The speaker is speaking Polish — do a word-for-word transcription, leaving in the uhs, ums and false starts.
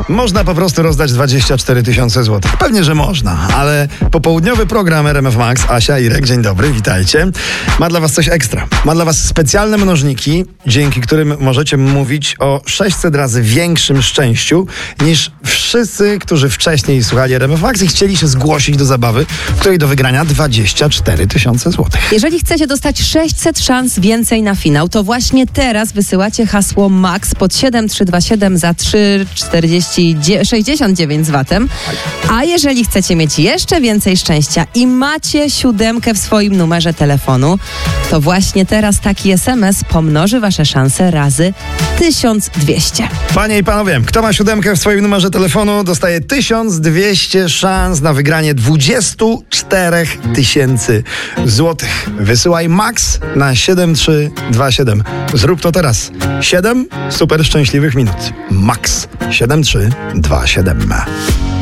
Można po prostu rozdać dwadzieścia cztery tysiące złotych. Pewnie, że można, ale popołudniowy program R M F Max, Asia, Irek, dzień dobry, witajcie, ma dla was coś ekstra. Ma dla was specjalne mnożniki, dzięki którym możecie mówić o sześćset razy większym szczęściu niż wszyscy, którzy wcześniej słuchali R M F Max i chcieli się zgłosić do zabawy, w której do wygrania dwadzieścia cztery tysiące złotych. Jeżeli chcecie dostać sześćset szans więcej na finał, to właśnie teraz wysyłacie hasło MAX pod siedem trzy dwa siedem za trzy czterdzieści sześćdziesiąt dziewięć z vatem. A jeżeli chcecie mieć jeszcze więcej szczęścia i macie siódemkę w swoim numerze telefonu, to właśnie teraz taki es em es pomnoży wasze szanse razy tysiąc dwieście. Panie i panowie, kto ma siódemkę w swoim numerze telefonu, dostaje tysiąc dwieście szans na wygranie dwadzieścia cztery tysięcy złotych. Wysyłaj MAX na siedem trzy dwa siedem. Zrób to teraz. siedem super szczęśliwych minut. MAX siedem trzy dwa siedem.